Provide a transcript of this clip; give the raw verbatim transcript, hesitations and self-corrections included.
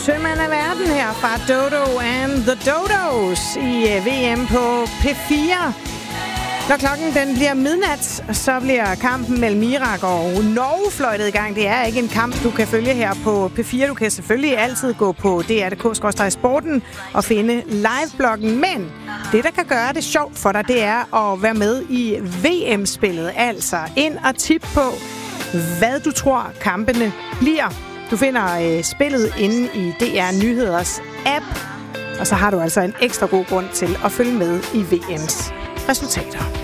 Sømand af verden her fra Dodo and the Dodos i V M på P fire. Når klokken den bliver midnat, så bliver kampen mellem Irak og Norge fløjtet i gang. Det er ikke en kamp, du kan følge her på P fire. Du kan selvfølgelig altid gå på D R punktum D K sporten og finde live-bloggen. Men det, der kan gøre det sjovt for dig, det er at være med i V M-spillet. Altså ind og tip på, hvad du tror kampene bliver. Du finder øh, spillet inde i D R Nyheders app, og så har du altså en ekstra god grund til at følge med i V M's resultater.